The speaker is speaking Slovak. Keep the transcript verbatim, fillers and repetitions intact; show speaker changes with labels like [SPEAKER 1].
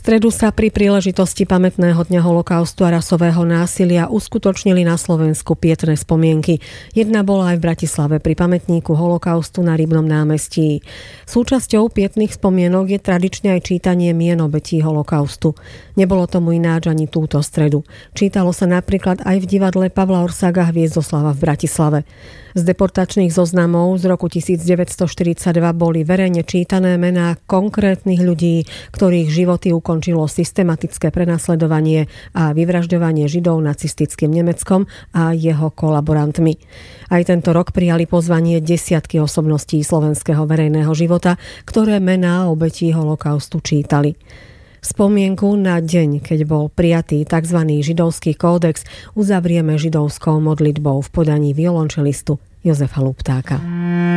[SPEAKER 1] stredu sa pri príležitosti pamätného dňa holokaustu a rasového násilia uskutočnili na Slovensku pietné spomienky. Jedna bola aj v Bratislave pri pamätníku holokaustu na Rybnom námestí. Súčasťou pietných spomienok je tradične aj čítanie mien obetí holokaustu. Nebolo tomu ináč ani túto stredu. Čítalo sa napríklad aj v divadle Pavla Orsága Hviezdoslava v Bratislave. Z deportačných zoznamov z roku devätnásťstoštyridsaťdva boli verejne čítané mená konkrétnych ľudí, ktorých životy ukončilo systematické prenasledovanie a vyvražďovanie Židov nacistickým Nemeckom a jeho kolaborantmi. Aj tento rok prijali pozvanie desiatky osobností slovenského verejného života, ktoré mená obetí holokaustu čítali. Spomienku na deň, keď bol prijatý tzv. Židovský kódex, uzavrieme židovskou modlitbou v podaní violončelistu Jozefa Luptáka.